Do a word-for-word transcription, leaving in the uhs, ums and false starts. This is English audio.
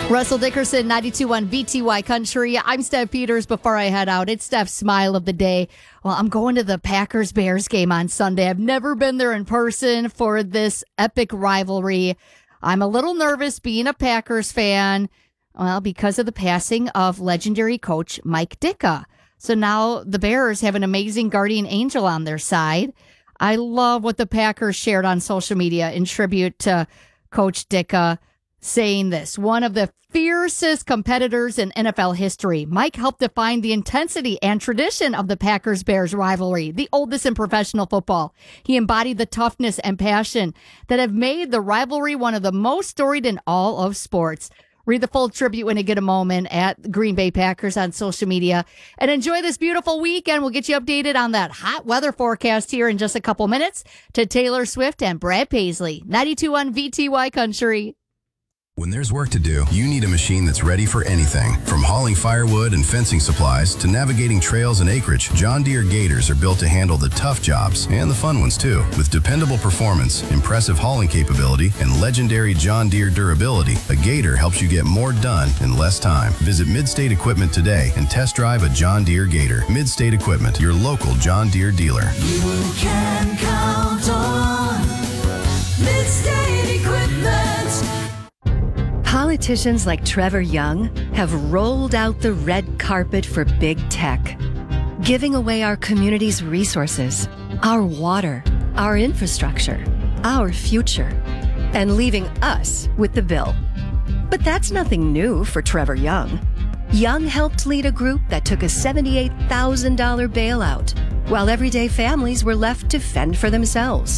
Russell Dickerson, ninety-two point one V T Y Country. I'm Steph Peters. Before I head out, it's Steph's smile of the day. Well, I'm going to the Packers-Bears game on Sunday. I've never been there in person for this epic rivalry. I'm a little nervous being a Packers fan, well, because of the passing of legendary coach Mike Ditka. So now the Bears have an amazing guardian angel on their side. I love what the Packers shared on social media in tribute to Coach Ditka, saying this: one of the fiercest competitors in N F L history. Mike helped define the intensity and tradition of the Packers-Bears rivalry, the oldest in professional football. He embodied the toughness and passion that have made the rivalry one of the most storied in all of sports. Read the full tribute when you get a moment at Green Bay Packers on social media. And enjoy this beautiful weekend. We'll get you updated on that hot weather forecast here in just a couple minutes to Taylor Swift and Brad Paisley. ninety-two point one V T Y Country. When there's work to do, you need a machine that's ready for anything. From hauling firewood and fencing supplies to navigating trails and acreage, John Deere Gators are built to handle the tough jobs and the fun ones too. With dependable performance, impressive hauling capability, and legendary John Deere durability, a Gator helps you get more done in less time. Visit Midstate Equipment today and test drive a John Deere Gator. Midstate Equipment, your local John Deere dealer. You can count on Midstate Equipment. Politicians like Trevor Young have rolled out the red carpet for big tech, giving away our community's resources, our water, our infrastructure, our future, and leaving us with the bill. But that's nothing new for Trevor Young. Young helped lead a group that took a seventy-eight thousand dollars bailout, while everyday families were left to fend for themselves.